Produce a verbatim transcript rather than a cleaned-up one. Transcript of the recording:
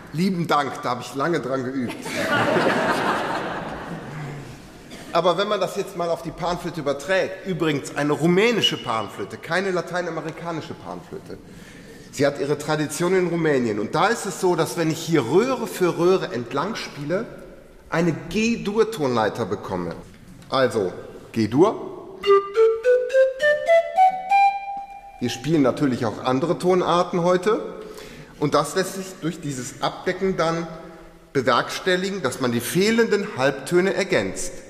Lieben Dank, da habe ich lange dran geübt. Aber wenn man das jetzt mal auf die Panflöte überträgt, übrigens eine rumänische Panflöte, keine lateinamerikanische Panflöte. Sie hat ihre Tradition in Rumänien. Und da ist es so, dass wenn ich hier Röhre für Röhre entlang spiele, eine G-Dur-Tonleiter bekomme. Also G-Dur. Wir spielen natürlich auch andere Tonarten heute. Und das lässt sich durch dieses Abdecken dann bewerkstelligen, dass man die fehlenden Halbtöne ergänzt.